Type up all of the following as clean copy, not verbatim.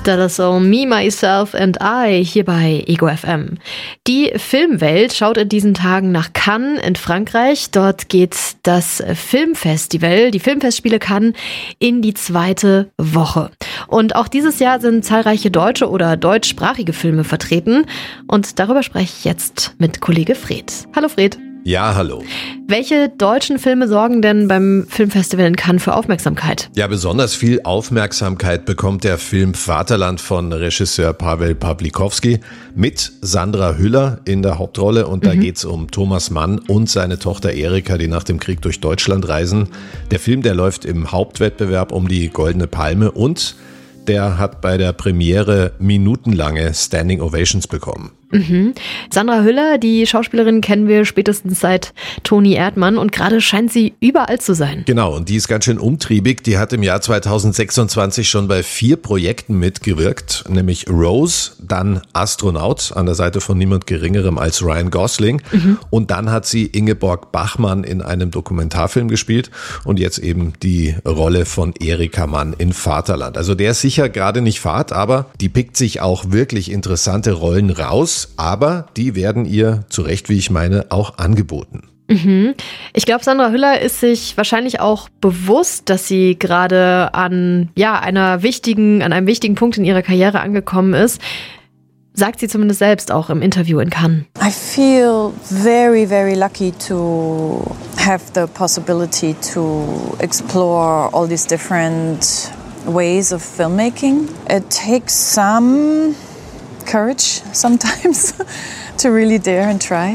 Das ist so Me, Myself and I hier bei Ego FM. Die Filmwelt schaut in diesen Tagen nach Cannes in Frankreich. Dort geht das Filmfestival, die Filmfestspiele Cannes, in die 2. Woche. Und auch dieses Jahr sind zahlreiche deutsche oder deutschsprachige Filme vertreten. Und darüber spreche ich jetzt mit Kollege Fred. Hallo Fred. Ja, hallo. Welche deutschen Filme sorgen denn beim Filmfestival in Cannes für Aufmerksamkeit? Ja, besonders viel Aufmerksamkeit bekommt der Film Vaterland von Regisseur Paweł Pawlikowski mit Sandra Hüller in der Hauptrolle. Und da geht's um Thomas Mann und seine Tochter Erika, die nach dem Krieg durch Deutschland reisen. Der Film, der läuft im Hauptwettbewerb um die Goldene Palme und der hat bei der Premiere minutenlange Standing Ovations bekommen. Sandra Hüller, die Schauspielerin, kennen wir spätestens seit Toni Erdmann und gerade scheint sie überall zu sein. Genau, und die ist ganz schön umtriebig. Die hat im Jahr 2026 schon bei 4 Projekten mitgewirkt, nämlich Rose, dann Astronaut an der Seite von niemand Geringerem als Ryan Gosling und dann hat sie Ingeborg Bachmann in einem Dokumentarfilm gespielt und jetzt eben die Rolle von Erika Mann in Vaterland. Also der ist sicher gerade nicht fad, aber die pickt sich auch wirklich interessante Rollen raus. Aber die werden ihr, zu Recht wie ich meine, auch angeboten. Ich glaube, Sandra Hüller ist sich wahrscheinlich auch bewusst, dass sie gerade an einem wichtigen Punkt in ihrer Karriere angekommen ist. Sagt sie zumindest selbst auch im Interview in Cannes. I feel very, very lucky to have the possibility to explore all these different ways of filmmaking. It takes some courage sometimes to really dare and try.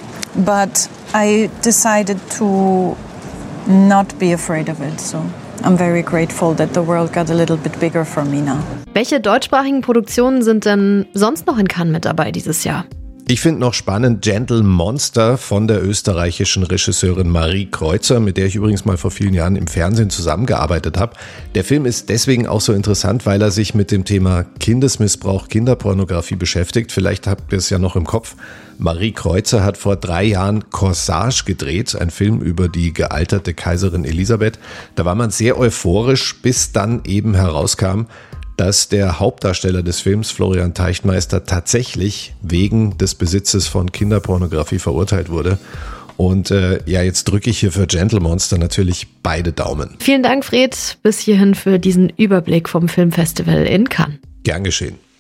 But I decided to not be afraid of it. So I'm very grateful that the world got a little bit bigger for me now. Welche deutschsprachigen Produktionen sind denn sonst noch in Cannes mit dabei dieses Jahr? Ich finde noch spannend Gentle Monster von der österreichischen Regisseurin Marie Kreuzer, mit der ich übrigens mal vor vielen Jahren im Fernsehen zusammengearbeitet habe. Der Film ist deswegen auch so interessant, weil er sich mit dem Thema Kindesmissbrauch, Kinderpornografie beschäftigt. Vielleicht habt ihr es ja noch im Kopf. Marie Kreuzer hat vor 3 Jahren Corsage gedreht, ein Film über die gealterte Kaiserin Elisabeth. Da war man sehr euphorisch, bis dann eben herauskam, dass der Hauptdarsteller des Films, Florian Teichtmeister, tatsächlich wegen des Besitzes von Kinderpornografie verurteilt wurde. Und jetzt drücke ich hier für Gentle Monster natürlich beide Daumen. Vielen Dank, Fred, bis hierhin für diesen Überblick vom Filmfestival in Cannes. Gern geschehen.